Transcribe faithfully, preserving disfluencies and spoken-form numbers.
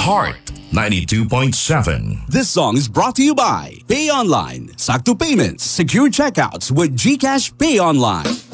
Heart ninety-two point seven. This song is brought to you by Pay Online. Sakto Payments. Secure checkouts with GCash Pay Online.